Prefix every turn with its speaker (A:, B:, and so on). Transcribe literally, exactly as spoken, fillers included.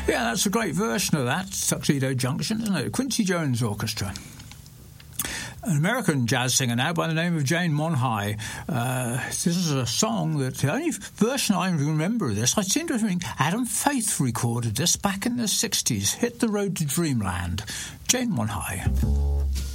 A: Yeah, that's a great version of that, Tuxedo Junction, isn't it? Quincy Jones Orchestra. An American jazz singer now by the name of Jane Monhigh. Uh, this is a song that the only version I remember of this, I seem to think Adam Faith recorded this back in the sixties. Hit the Road to Dreamland. Jane Monhigh.